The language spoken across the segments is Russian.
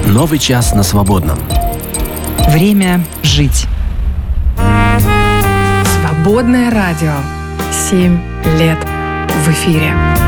Новый час на свободном. Время жить. Свободное радио. 7 лет в эфире.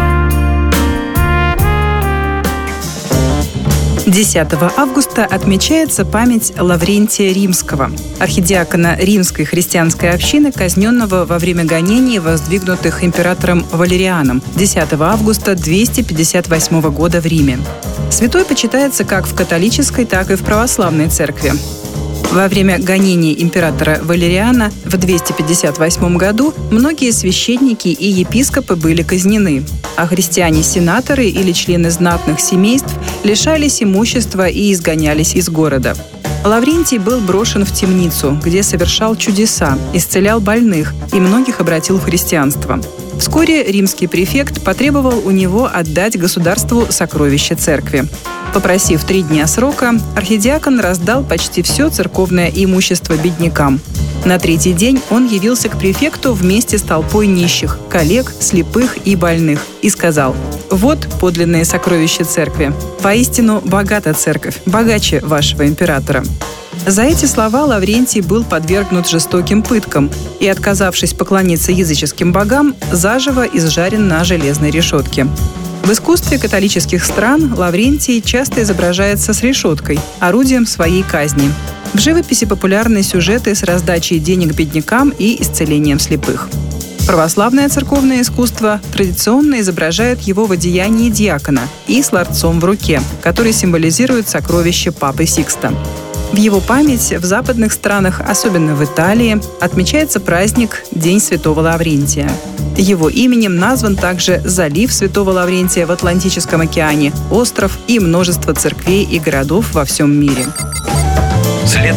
10 августа отмечается память Лаврентия Римского, архидиакона Римской христианской общины, казненного во время гонений, воздвигнутых императором Валерианом 10 августа 258 года в Риме. Святой почитается как в католической, так и в православной церкви. Во время гонений императора Валериана в 258 году многие священники и епископы были казнены, а христиане-сенаторы или члены знатных семейств лишались имущества и изгонялись из города. Лаврентий был брошен в темницу, где совершал чудеса, исцелял больных и многих обратил в христианство. Вскоре римский префект потребовал у него отдать государству сокровища церкви. Попросив 3 дня срока, архидиакон раздал почти все церковное имущество беднякам. На 3-й день он явился к префекту вместе с толпой нищих, коллег, слепых и больных и сказал: «Вот подлинные сокровища церкви. Воистину богата церковь, богаче вашего императора». За эти слова Лаврентий был подвергнут жестоким пыткам и, отказавшись поклониться языческим богам, заживо изжарен на железной решетке. В искусстве католических стран Лаврентий часто изображается с решеткой, орудием своей казни. В живописи популярны сюжеты с раздачей денег беднякам и исцелением слепых. Православное церковное искусство традиционно изображает его в одеянии диакона и с ларцом в руке, который символизирует сокровище Папы Сикста. В его память в западных странах, особенно в Италии, отмечается праздник День Святого Лаврентия. Его именем назван также залив Святого Лаврентия в Атлантическом океане, остров и множество церквей и городов во всем мире.